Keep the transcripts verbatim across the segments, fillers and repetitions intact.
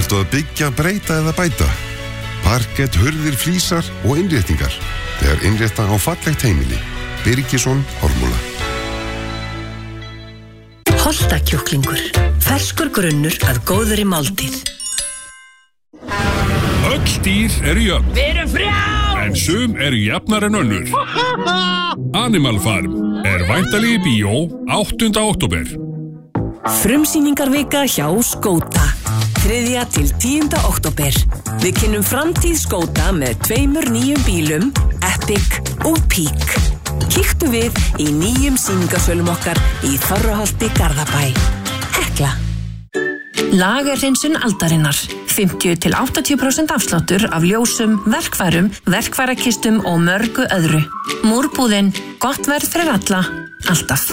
Ertu að byggja, breyta eða bæta? Parkett, hurðir, flísar og innréttingar. Þegar innrétta á fallegt heimili. Birgisson Ármúla. Holtakjúklingur. Ferskur grunnur að góðri máltíð. Öll dýr eru jöfn. Við erum frjáls! En sum eru jafnar en önnur. Animal Farm er væntanleg í bíó áttunda október. Frumsýningarvika hjá Skóta. þriðja til tíunda október. Við kynnum framtíð Skóta með tveimur nýjum bílum, Epic og Peak. Kíktu við í nýjum sýningarsölum okkar í Þorraholti, Garðabæ. Hekla. Lagerhreinsun aldarinnar. fimmtíu til áttatíu prósent afsláttur af ljósum, verkfærum, verkfærakistum og mörgu öðru. Múrbúðin, gott verð fyrir alla, alltaf.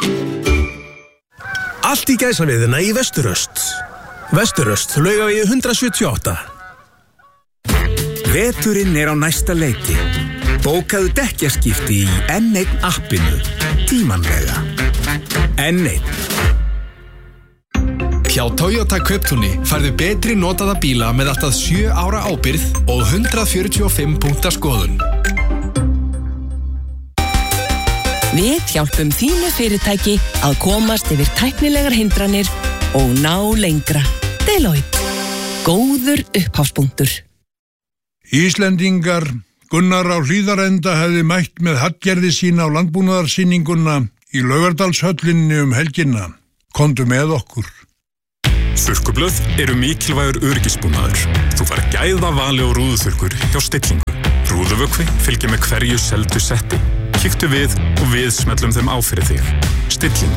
Allt í gæsaviðina í Vesturöst. Vesturöst, Laugavegi hundrað sjötíu og átta. Veturinn er á næsta leiti. Bókaðu dekkjaskipti í N einn appinu. Tímanlega. N einn. Hjá Toyota Kauptúni færðu betri notaða bíla með allt að sjö ára ábyrgð og hundrað fjörutíu og fimm punkta skoðun. Við hjálpum þínu fyrirtæki að komast yfir tæknilegar hindranir og ná lengra. Deloitte. Góður upphafspunktur. Íslendingar, Gunnar á Hlíðarenda hefði mætt með Hallgerði sína á landbúnaðarsýninguna í Laugardalshöllinni um helgina. Komdu með okkur. Þurrkublöð eru mikilvægur öryggisbúnaður. Þú fær gæða vali og rúðuþurrkur hjá Stillingu. Rúðuvökvi fylgir með hverju seldu setti. Kíktu við og við smellum þeim á fyrir þig. Stilling.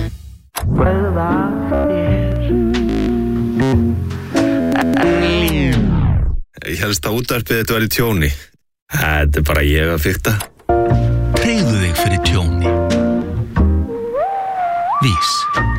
Ég helst að útvarpið þetta var í tjóni. Þetta er bara ég að fikta. Hreyfðu þig fyrir tjóni. Vís.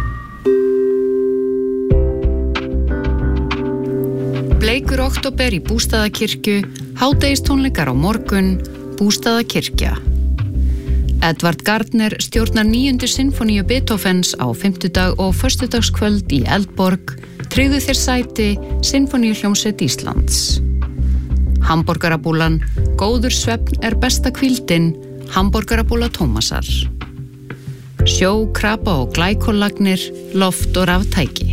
Bleikur október í Bústaðakirkju, hádegistónleikar á morgun, Bústaðakirkja. Edvard Gardner stjórnar níundu sinfoníu Beethovens á fimmtudag og föstudagskvöld í Eldborg, tryggðu þér sæti Sinfoníuhljómsveit Íslands. Hamborgarabúlan, góður svefn er besta hvíldin, Hamborgarabúla Tómasar. Sjó, krapa og glækollagnir, loft og raftæki.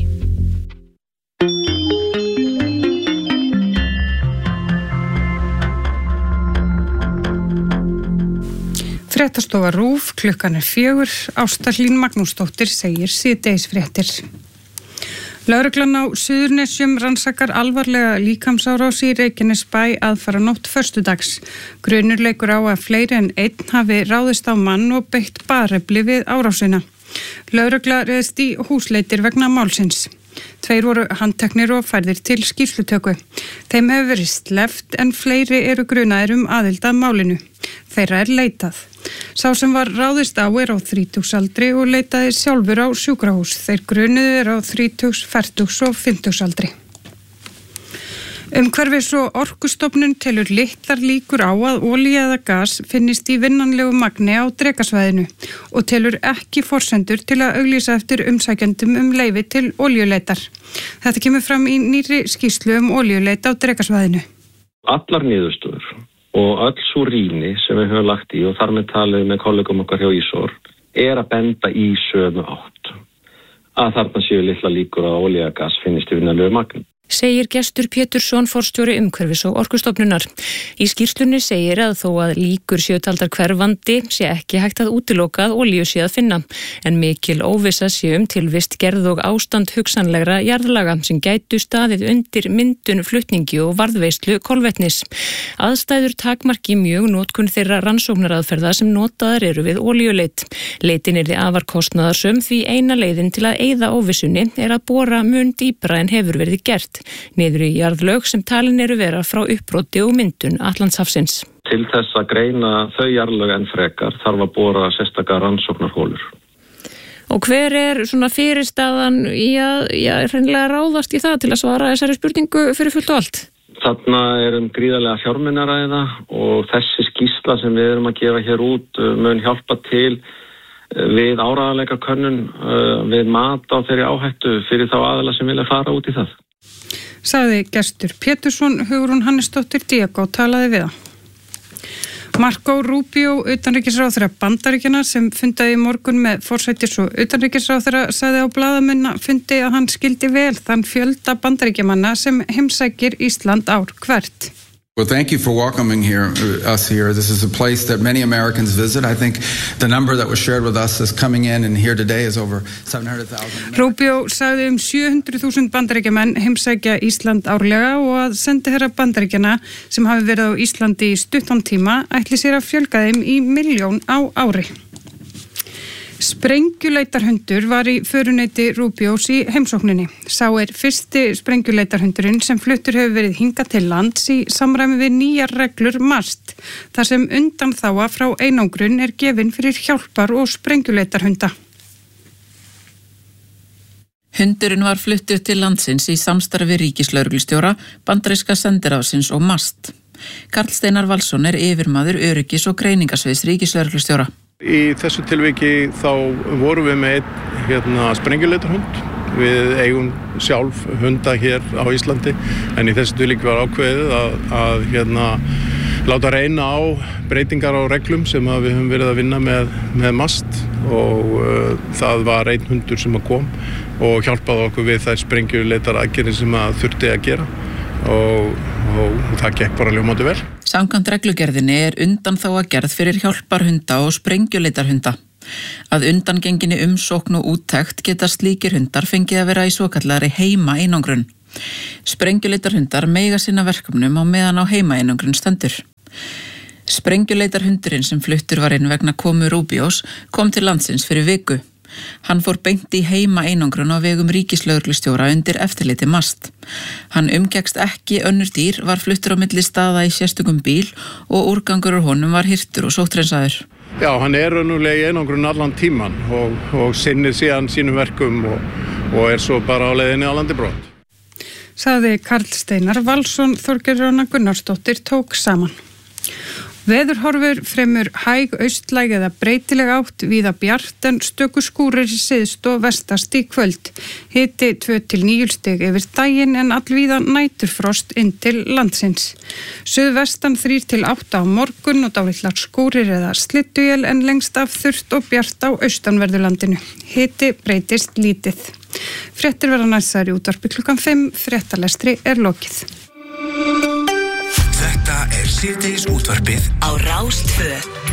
Fréttastofa RÚV, klukkan er fjögur, Ásta Hlín Magnúsdóttir segir síðdegisfréttir. Lögreglan á Suðurnesjum rannsakar alvarlega líkamsárás í Reykjanesbæ aðfaranótt föstudags. Grunur leikur á að fleiri en einn hafi ráðist á mann og beitt barefli við árásina. Lögregla réðst í húsleitir vegna málsins. Tveir voru handteknir og færðir til skýrslutöku. Þeim hefur verið sleppt en fleiri eru grunaðir um aðild að málinu. Þeirra er leitað. Sá sem var ráðist á er á þrítugsaldri og leitaði sjálfur á sjúkrahús. Þeir grunuðu er á þrítugs, fertugs og fimmtugsaldri. Umhverfis og Orkustofnun telur litlar líkur á að olía eða gas finnist í vinnanlegu magni á Drekasvæðinu og telur ekki forsendur til að auglýsa eftir umsækjendum um leyfi til olíuleitar. Þetta kemur fram í nýrri skýrslu um olíuleit á Drekasvæðinu. Allar niðurstöður og öll sú rýni sem við höfum lagt í og þar með talið með kollegum okkar hjá Ísor er að benda í sömu átt. Að þarna séu litlar líkur að olía eða gas finnist í vinnanlegu magni. Segir Gestur Pétursson, forstjóri umhverfis og Orkustofnunar. Í skýrslunni segir að þó að líkur séu taldar hverfandi sé ekki hægt að útiloka að olíu sé að finna, en mikil óvissa sé um tilvist gerð og ástand hugsanlegra jarðlaga sem gætu staðið undir myndun, flutningi og varðveislu kolvetnis. Aðstæður takmarki mjög notkun þeirra rannsóknaraðferða sem notaðar eru við olíuleit. Leitin yrði afar kostnaðarsöm því eina leiðin til að eyða óvissunni er að bora mun dýpra en hefur verið gert. Niður í jarðlög sem talin eru vera frá uppbroti og myndun Atlantshafsins. Til þess að greina þau jarðlög enn frekar þarf að bora sérstakar rannsóknarhólur. Og hver er svona fyrirstaðan í að, já, hreinlega ráðast í það til að svara þessari spurningu fyrir fullt og allt? Þarna er um gríðarlega fjármunaræða og þessi skýrsla sem við erum að gefa hér út mun hjálpa til við áreiðanleika könnun, við mat á þeirri áhættu fyrir þá aðila sem vilja fara út í það. sagði Gestur Pétursson. Hugrún Hannesdóttir Diego talaði við hann. Marco Rubio, utanríkisráðherra Bandaríkjanna sem fundaði í morgun með forsætis- og utanríkisráðherra, sagði á blaðamannafundi að hann skildi vel þann fjölda Bandaríkjamanna sem heimsækir Ísland ár hvert. Well, thank you for welcoming here, us here. This is a place that many Americans visit. I think the number that was shared with us is coming in and here today is over seven hundred thousand. Rubio sagði um sjö hundruð þúsund Bandaríkjamenn heimsækja Ísland árlega og að sendiherra Bandaríkjanna sem hafi verið á Íslandi í stuttan tíma ætli sér að fjölga þeim í milljón á ári. Sprengjuleitarhundur var í föruneyti Rubios í heimsókninni. Sá er fyrsti sprengjuleitarhundurinn sem fluttur hefur verið hingað til lands í samræmi við nýjar reglur MAST, þar sem undanþága frá einangrun er gefin fyrir hjálpar- og sprengjuleitarhunda. Hundurinn var fluttur til landsins í samstarfi ríkislögreglustjóra, bandaríska sendiráðsins og MAST. Karl Steinar Valsson er yfirmaður öryggis- og greiningasviðs ríkislögreglustjóra. Í þessu tilviki þá vorum við með einn hérna, sprengjuleitarhund. Við eigum sjálf hunda hér á Íslandi en í þessu tilviki var ákveðið að, að hérna, láta reyna á breytingar á reglum sem við höfum verið að vinna með, með MAST og uh, það var einn hundur sem kom og hjálpaði okkur við þær sprengjuleitaraðgerðir sem að þurfti að gera og, og það gekk bara ljómandi vel. Samkvæmt reglugerðinni er undanþága gerð fyrir hjálparhunda og sprengjuleitarhunda. Að undangenginni umsókn og úttekt geta slíkir hundar fengið að vera í svokallari heima einangrun. Sprengjuleitarhundar meiga sinna verkefnum á meðan á heima einangrun stendur. Sprengjuleitarhundurinn sem fluttur var inn vegna komu Rubios kom til landsins fyrir viku. Hann fór beint í heima einangrun á vegum ríkislögreglustjóra undir eftirliti MAST. Hann umgekkst ekki önnur dýr, var fluttur á milli staða í sérstökum bíl og úrgangur úr honum var hirtur og sótthreinsaður. Já, hann er raunverulega í einangrun allan tíman og, og sinnir síðan sínum verkum og, og er svo bara á leiðinni á landi brott. Sagði Karl Steinar Valsson. Þorgerður Anna Gunnarsdóttir tók saman. Veðurhorfur fremur hæg austlæg eða breytileg átt, víða bjart en stöku skúrir syðst og vestast í kvöld. Hiti tvö til níu stig yfir daginn en allvíða næturfrost inn til landsins. Suðvestan þrír til átta á morgun og dálitlar skúrir eða slydduél en lengst af þurrt og bjart á austanverðurlandinu. Hiti breytist lítið. Fréttir verða næstar í útvarpi klukkan fimm, fréttalestri er lokið. Þetta er síðdegis útvarpið á Rás tvö.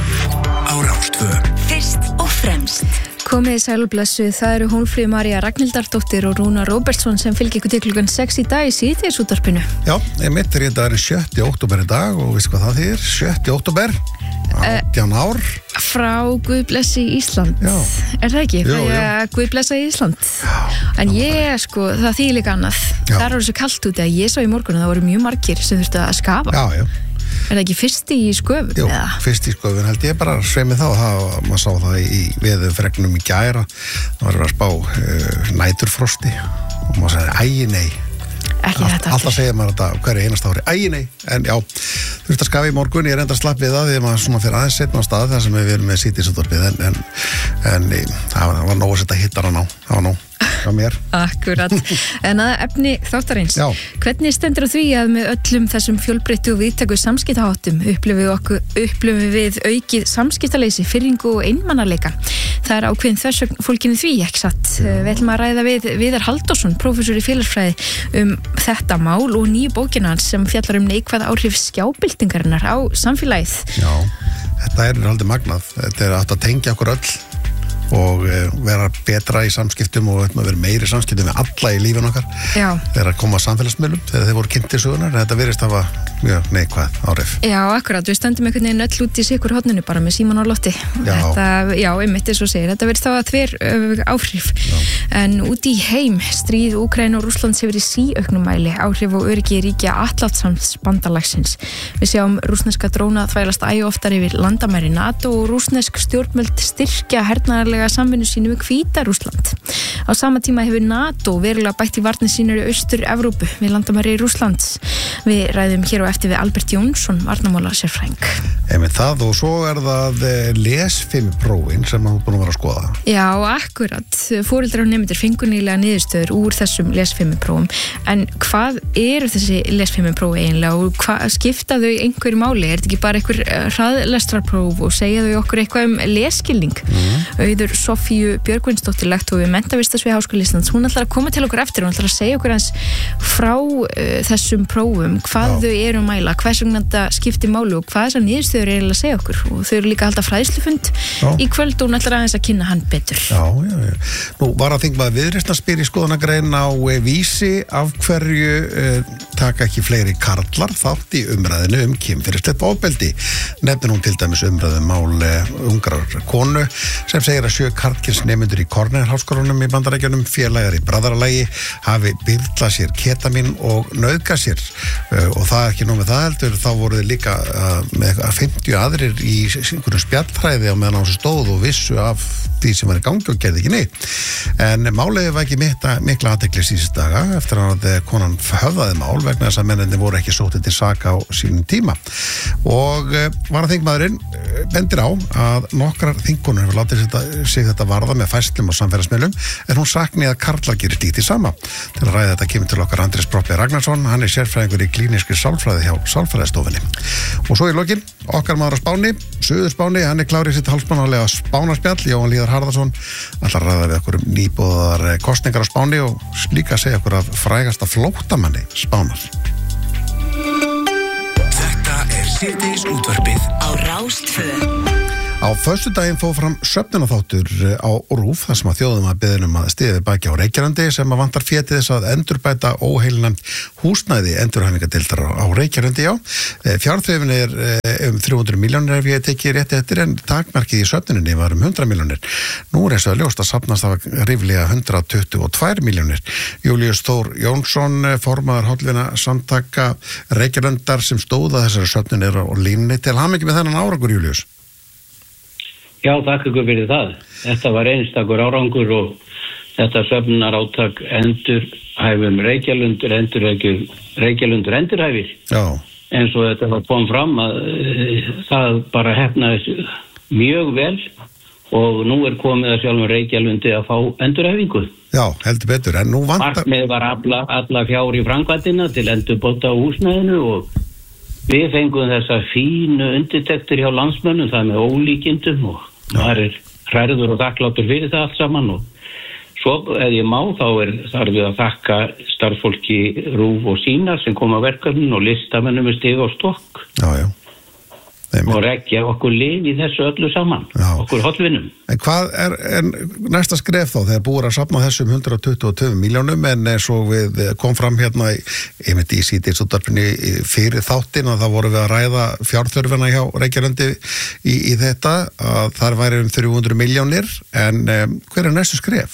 Á Rás tvö. Fyrst og fremst. Komið í sælblessu, það eru Hólmfríður María Ragnhildardóttir og Rúnar Róbertsson sem fylgir ykkur til klukkan sex í dag í síðdegis útvarpinu. Já, ég mittir í dag er sjötti október í dag og veistu hvað það þýðir? sjötti október, átján ár. Frá Guð blessi Ísland. Já. Er það ekki? Jú, jú. Guð blessa Ísland. Já. En ég, sko, það þýðir líka annað. Já. Það er svo kalt úti að ég sá í morgun að það voru mjög margir sem þurftu að skafa. Já, já. Er það ekki fyrst í sköfun? Jú, eða? Fyrst í sköfun held ég bara sveimi þá. Það, maður sá það í veðurfregnum í gæra. Það var að spá uh, næturfrosti og maður sagði, ægi nei. Ekki Allt, þetta. Alltaf segja maður þetta hverju einast ári, ægi nei. En já, þurfti að skafa í morgun. Ég er enda að slapp við það því að maður svona fyrir aðeins setna á stað þar sem við erum með síðdegis-útvarpið en, en, en það var, var nóg að setja hittar hann á. Það var nóg. Á mér. Akkurat. En að efni þáttarins. Já. Hvernig stendur á því að með öllum þessum fjölbreyttu og viðtæku samskiptaháttum upplifum við, okkur, upplifum við aukið samskiptaleysi, firringu og einmannaleika? Það er ákveðin þess fólkinu því, ekki satt. Við ætlum að ræða við Viðar Halldórsson, prófessor í félagsfræði, um þetta mál og nýju bókina hans sem fjallar um neikvæð áhrif skjábyltingarinnar á samfélagið. Já, þetta er aldrei magnað. Þetta er átt að tengja okkur öll og vera betra í samskiptum og vera meiri samskiptum með alla í lífin okkar. Já. Þegar að koma að samfélagsmiðlum, þegar þeir voru kynntir sögunar, þetta virðist hafa mjög neikvæð áhrif. Já, akkurat, við stöndum einhvern veginn öll út í sikur horninu bara með síman á lofti. Já. Þetta, já, einmitt eins og segir, þetta virðist hafa þver uh, áhrif. Já. En út í heim, stríð Úkraínu og Rússlands hefur í síauknum mæli áhrif og öryggi ríkja Atlantshafsbandalagsins. Við sjáum rússneska dróna þvælast æ oftar yfir landamæri NATO og rússnesk stjórnvöld styrkja hernaðarlega samvinnu sínu við Hvíta-Rússland. Á sama tíma hefur NATO verulega bætt í varnir sínur í Austur-Evrópu við landamæri Rússlands. Við ræðum hér og eftir við Albert Jónsson, varnarmála sérfræðing. Einmitt það og svo er það lesfimmuprófin sem þú búin að vera að skoða. Já, akkurat. Foreldrar og nemendur fengu nýlega niðurstöður úr þessum lesfimmuprófum. En hvað eru þessi lesfimmuprófi eiginlega og hvað skipta þau einhverju máli? Er þetta ekki bara einhver hraðlestrarpróf og segja þau okkur eitthvað um lesskilning? Mm. Auður Sofíu Björgvinsdóttir lektor við menntavistasvið Háskóla Íslands, hún ætlar að koma til okkur eftir og hún ætlar að segja okkur eins frá uh, þessum prófum, hvað Já. Þau eru að mæla, hvers vegna þetta skiptir máli og hvað þessar niðurstöður eru eiginlega að segja okkur og þau eru líka að halda fræðslufund Já. Í kvöld og hún ætlar aðeins að kynna hann betur. Já, já, já. Nú var að þingmaður Viðreisnar spyr í skoðanagrein á Vísi af hverju uh, taka ekki fleiri karlar þátt í umræðinu um kynferðislegt ofbeldi. Nefnir hún til dæmis umræðum mál uh, ungrar konu sem segir að sjö karlkyns nemendur í Cornell-háskólanum í Bandaríkjunum, félagar í bræðralagi hafi byrlað sér ketamin og nauðgað sér uh, og það er ekki nú með það heldur, þá voru þið líka uh, með fimmtíu aðrir í einhverjum spjallfræði á meðan á þessu stóð og vissu af því sem var í gangi og gerði ekki neitt. En málið var ekki mikla, mikla athygli síðustu daga eftir að konan höfðaði mál vegna þess að mennirnir voru ekki sóttið til saka á sínum tíma. Og uh, var að þingmaðurinn uh, bendir á að nokkrar þingkonur hefur látið sig þetta varða með færslum og samfélagsmiðlum en hún sakni að karlar gerir slíkt í sama. Til að ræða þetta kemur til okkar Andrés Proppé Ragnarsson, hann er sérfræðingur í klínískri sálfræði hjá Sálfræðistofunni. Og svo í lokin, okkar maður á Spáni, Suðurspáni, hann er klárið sitt hálfsmánalega Spánarspjall, Jóhann Líðar Harðarsson, ætlar að ræða við okkur um nýbúðar kosningar á Spáni og líka segja okkur af frægasta flóttamanni Spánar. Þetta er síðdegis útvarpið á Rás tvö. Á föstudaginn fór fram söfnunarþáttur á RÚV þar sem að þjóðum að biðnum að stiði baki á Reykjalandi sem að vantar fétið þess að endurbæta óheilnæmt húsnæði endurhæfingadeildar á Reykjalandi, já. Fjárþörfin er um þrjú hundruð milljónir ef ég tekið rétt eftir en takmarkið í söfnuninni var um hundrað milljónir. Nú er eins og að ljóst að safnast af ríflega hundrað tuttugu og tvær milljónir. Júlíus Þór Jónsson, formaður hollvina samtaka Reykjalandar sem stóða þessari söfnun er á línni. Til hamingju með þennan árangur, Júlíus. Já, takk ykkur fyrir það. Þetta var einstakur árangur og þetta söfnunarátak endurhæfum Reykjalundur, endurhæfur, Reykjalundur endurhæfir. Já. En svo þetta var kom fram að e, það bara hefnaði mjög vel og nú er komið að sjálfum Reykjalundi að fá endurhæfingu. Já, heldur betur, en nú vantar... Markmið var alla, alla fjár í framkvæmdina til endurbóta á húsnæðinu og við fengum þessa fínu undirtektir hjá landsmönnum, það með ólíkindum og það er hræður og þakkláttur fyrir það allt saman og svo ef ég má þá er þarf við að þakka starfsfólki RÚV og Sýnar sem kom að verkefnin og listamennum með stig og stokk. Já, já. Og reggja okkur lið í þessu öllu saman, já. Okkur hollvinum. En hvað er, er næsta skref þá þegar búið að safna þessum hundrað tuttugu og tvö milljónum en svo við kom fram hérna ég myndi í síðdegisútvarpinu fyrir þáttin að það voru við að ræða fjárþörfina hjá Reykjalandi í, í þetta að þar væri um þrjú hundruð milljónir en um, hver er næstu skref?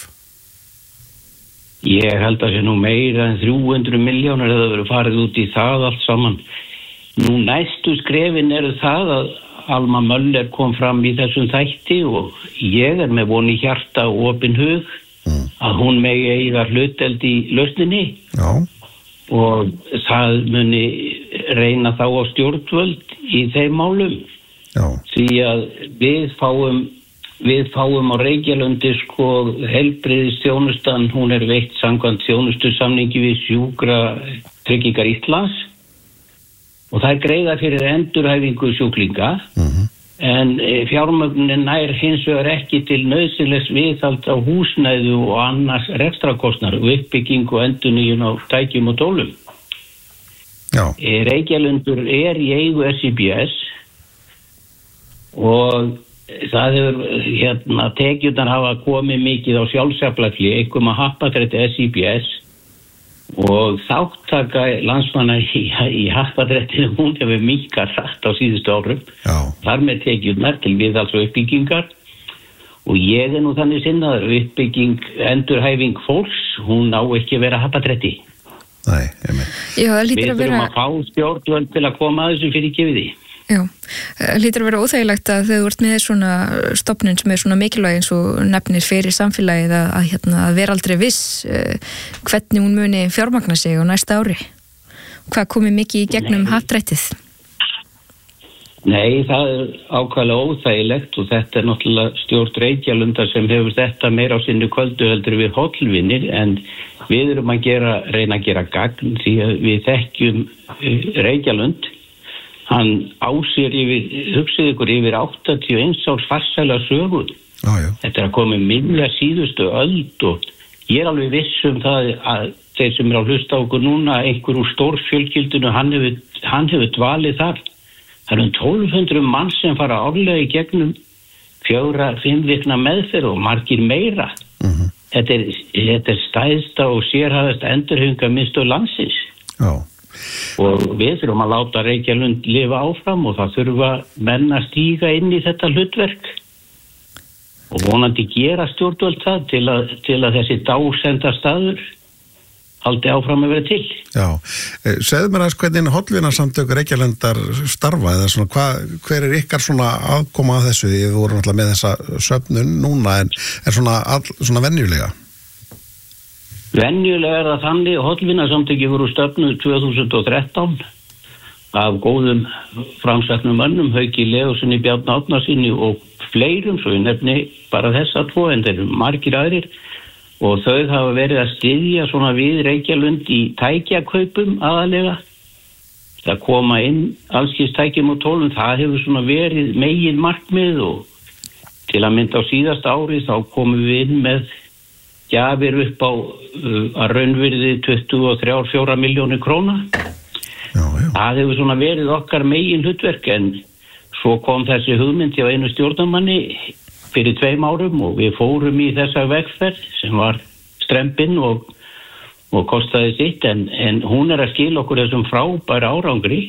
Ég held að sé nú meira en þrjú hundruð milljónir eða verið farið út í það allt saman. Nú næstu skrefin eru það að Alma Möller kom fram í þessum þætti og ég er með von í hjarta og opinn hug mm. að hún megi eiga hlutdeild í lausninni. Já. Og það muni reyna þá á stjórnvöld í þeim málum. Já. Því að við fáum, við fáum á Reykjalundi sko heilbrigðisþjónustan, hún er veitt samkvæmt þjónustusamningi við Sjúkratryggingar Íslands. Og það er greiða fyrir endurhæfingu sjúklinga, mm-hmm. en fjármögnunin nær hins vegar ekki til nauðsynlegs viðhald á húsnæðu og annars rekstrakostnaðar og uppbygging og endurnýjun á tækjum og tólum. Já. Reykjalundur er í eigu S I B S og það hefur, hérna, tekjurnar hafa komið mikið á sjálfsaflafli, einhverjum að happatrætti S I B S og þáttaka landsmanna í, í happatrættinu hún hefur minnkað hratt á síðustu árum. Já. Þar með tekjurnar til viðhalds og uppbyggingar og ég er nú þannig sinnaður uppbygging, endurhæfing fólks, hún á ekki að vera happatrætti. Nei, ég með. Já, það lítur Við að vera... þurfum að fá stjórnvöld til að koma að þessu fyrir gefið því. Já, það lítur að vera óþægilegt að þau vart með svona stofnun sem er svona mikilvæg eins og nefnir fyrir samfélagið að, að, hérna, að vera aldrei viss uh, hvernig hún muni fjármagna sig á næsta ári. Hvað komið mikið í gegnum happdrættið? Nei, það er ákvæmlega óþægilegt og þetta er náttúrulega stjórn Reykjalundar sem hefur þetta meira á sinni kvöldu heldur við Hollvinir, en við erum að gera, reyna að gera gagn því að við þekkjum Reykjalund. Hann ásýr yfir, hugsið ykkur yfir áttatíu og eins árs farsæla sögu. Ah, þetta er að koma minna síðustu öld og ég er alveg viss um það að þeir sem er að hlusta á okkur núna, einhver úr stórfjölskyldinu, hann hefur, hann hefur dvalið þar. Það eru tólf hundruð mann sem fara árlega í gegnum fjóra, fimm vikna meðferð og margir meira. Mm-hmm. Þetta er, þetta er stæðsta og sérhæðast endurhæfingar miðstöð landsins. Já. Og við þurfum að láta Reykjalund lifa áfram og það þurfa menn að stíga inn í þetta hlutverk. Og vonandi gera stjórnvöld það til að, til að þessi dásenda staður haldi áfram að vera til. Já, segðu mér aðeins hvernig Hollvinasamtök Reykjalundar starfa eða svona, hva, hver er ykkar svona aðkoma að þessu? Þið voru náttúrulega með þessa söfnun núna en er svona, all, svona venjulega? Venjulega er það þannig, Hollvinasamtöki voru stofnuð tvö þúsund og þrettán af góðum framsæknum mönnum, Hauki Leósinni, Bjarni Árnasyni og fleirum, svo ég nefni bara þessa tvo, en þeir eru margir aðrir og þau hafa verið að styðja svona við Reykjalund í tækjakaupum aðalega. Það koma inn allskins tækjum og tólum, það hefur svona verið megin markmið og til að mynda á síðasta ári þá komum við inn með gjafir upp á uh, að raunvirði tuttugu og þrjár til fjórar milljónir króna. Já, já. Það hefur svona verið okkar megin hlutverk en svo kom þessi hugmynd hjá einu stjórnarmanni fyrir tveim árum og við fórum í þessa vegferð sem var strempin og, og kostaði sitt en, en hún er að skila okkur þessum frábæra árangri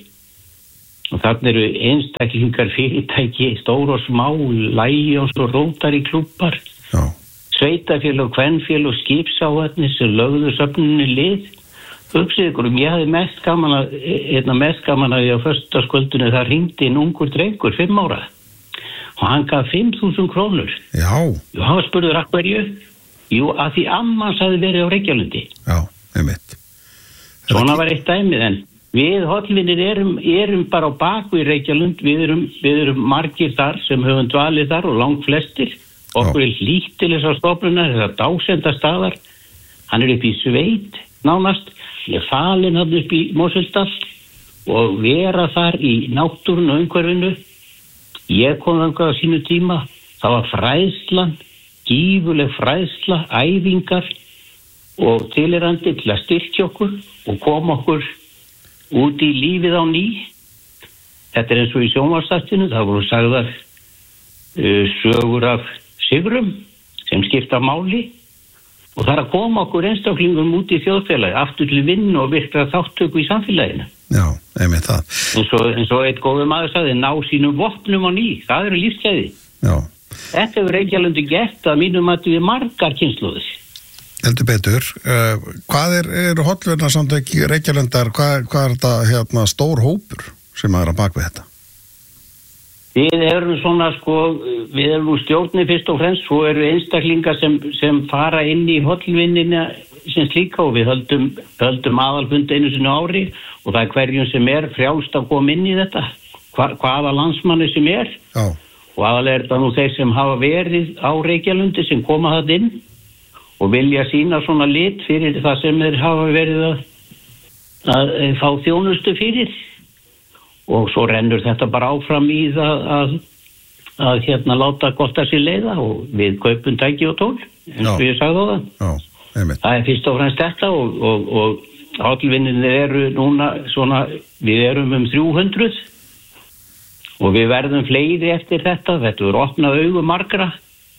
og þarna eru einstaklingar fyrirtæki, stór og smá, Lions og Rotary klúbbar. Já. Sveitafélag, kvenfélag og skipsáhafnir sem lögðu söfnunni lið. Hugsið ykkur um, ég hafði mest gaman að, einna mest gaman að ég á föstudagskvöldinu það hringdi inn ungur drengur, fimm ára. Og hann gaf fimm þúsund krónur. Já. Og hann spurður að hverju? Jú, að því ammans hafði verið á Reykjalundi. Já, einmitt. Svona var eitt dæmið en við Hollvinir erum, erum bara á bakvið Reykjalund, við erum, við erum margir þar sem höfum dvalið þar og langt flestir. Okkur er hlýtt til þessar stofnunar, þessar dásenda staðar. Hann er upp í sveit, nánast. Hann er falinn hann upp í Mosfelldal og vera þar í náttúrun og umhverfinu. Ég kom þangað á sínu tíma. Það var fræðslan, gífuleg fræðsla, æfingar og tilirandi til að styrkja okkur og koma okkur út í lífið á ný. Þetta er eins og í sjónvarpsþættinum, það voru sagðar uh, sögur af sigrum sem skipta máli og það er að koma okkur einstaklingum út í þjóðfélagi, aftur til vinnu og virkra þáttöku í samfélaginu. Já, einmitt það. En svo, en svo eitt góður maður sagði, ná sínum vopnum á ný, það eru lífsgæði. Já. Þetta hefur Reykjalundi gert að mínum að við margar kynslóðir. Heldur betur. Uh, hvað er, er Hollvinasamtök Reykjalundar, hvað, hvað er þetta hérna, stór hópur sem er að baka við þetta? Við erum svona sko, við erum stjórnir fyrst og fremst, svo eru einstaklingar sem, sem fara inn í Hollvinina sem slíka og við höldum, höldum aðalfund einu sinni ári og það er hverjum sem er frjálst að koma inn í þetta, Hva, hvaða landsmanni sem er. Já. Og aðalega er þetta nú þeir sem hafa verið á Reykjalundi sem koma það inn og vilja sína svona lit fyrir það sem þeir hafa verið að, að, að fá þjónustu fyrir. Og svo rennur þetta bara áfram í það að, að hérna láta gott að sér leiða og við kaupum tæki og tól, eins og ég sagði á það. Já, einmitt. Það er fyrst og fremst þetta og, og, og Hollvinir eru núna svona, við erum um þrjú hundruð og við verðum fleiri eftir þetta, þetta verður opnað augu margra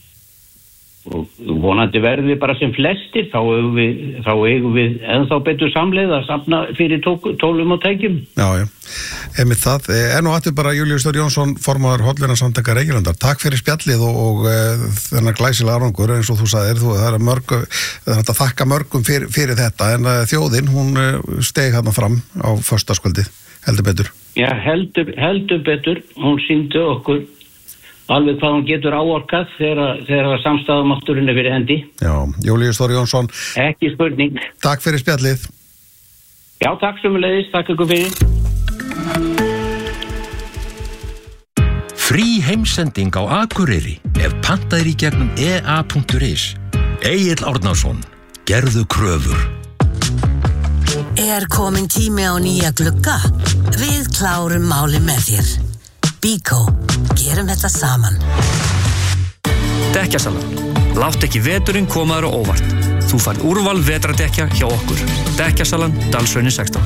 og vonandi verðum við bara sem flestir, þá eigum við, þá eigum við ennþá betur samleið að safna fyrir tólum og tækjum. Já, já. Einmitt það. En og aftur bara Júlíus Þór Jónsson, formaður Hollvinasamtaka Reykjalandar. Takk fyrir spjallið og, og uh, þennan glæsilega árangur eins og þú sagðir, þú, það er mörg, það er að þakka mörgum fyrir, fyrir þetta en uh, þjóðin, hún uh, steig hérna fram á föstudagskvöldið, heldur betur. Já, heldur, heldur betur. Hún sýndi okkur alveg hvað hún getur áorkað þegar, þegar samstæðumátturinn er fyrir hendi. Já, Júlíus Þór Jónsson. Ekki spurning. Takk fyrir spjallið. Já, takk sömuleiðis, takk ykkur fyrir. Frí heimsending á Akureyri ef pantaðir í gegnum e a punktur is. Egill Árnason, gerðu kröfur. Er komin tími á nýja glugga? Við klárum máli með þér. Bíkó, gerum þetta saman. Dekkjasalan. Látt ekki veturinn koma þér á óvart. Þú færð úrval vetrardekja hjá okkur. Dekkjasalan, Dalshrauni sextán.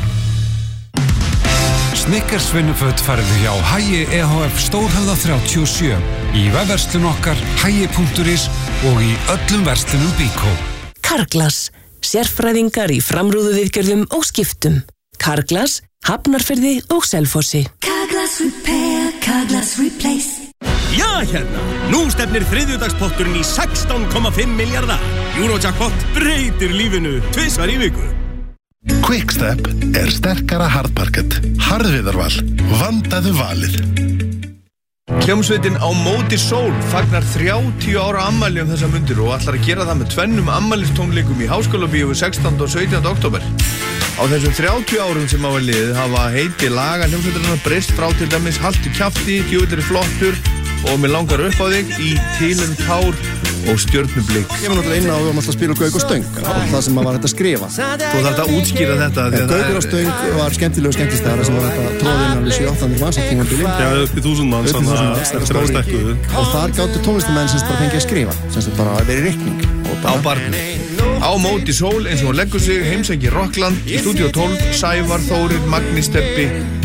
Snickers vinnuföt færðu hjá Hagi E H F Stórhöfða þrjátíu og sjö, í vefverslun okkar hagi punktur is og í öllum verslunum Bíkó. Carglass, sérfræðingar í framrúðuviðgerðum og skiptum. Carglass, Hafnarfirði og Selfossi. Carglass Repair, Carglass Replace. Já, hérna, nú stefnir þriðjudagspotturinn í sextán komma fimm milljarða. Eurojackpot breytir lífinu tvisvar í viku. Quickstep er sterkara hardparkett, harðviðarval, vandaðu valið. Hljómsveitin Á móti sól fagnar þrjátíu ára afmæli um þessa mundir og ætlar að gera það með tvennum afmælistónleikum í Háskólabíói sextánda og sautjánda október. Á þessum þrjátíu árum sem hafa liðið hafa heiti laga hljómsveitarinnar breyst frá til dæmis Haltu kjafti, Djöfull er flottur og Mig langar upp á þig í Tílum tár og Stjörnublik. Ég var náttúrulega inn á og við varum alltaf að spila Gauk og stöng og það sem maður var hægt að skrifa. Þú þarft að útskýra þetta. Gaukur og stöng var skemmtilegu skemmtistæðara sem var hægt að tróða inn alveg sjö til átta hundruð manns á tímabili. Já, upp í þúsund manns. Upp í þúsund manns, þetta var stóri. Og þar gáttu tónlistamenn sem bara fengið að skrifa, sem þetta bara verið reikning. Á barni. Á móti sól eins og hún leggur sig heimsækir Rockland, Studio tólf, Sævar, Þórir, Magni Steppi,